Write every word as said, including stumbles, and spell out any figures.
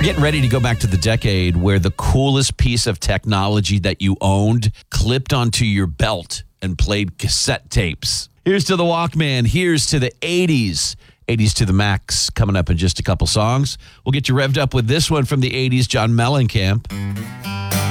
getting ready to go back to the decade where the coolest piece of technology that you owned clipped onto your belt and played cassette tapes. Here's to the Walkman. Here's to the eighties. eighties to the max. Coming up in just a couple songs. We'll get you revved up with this one from the eighties, John Mellencamp.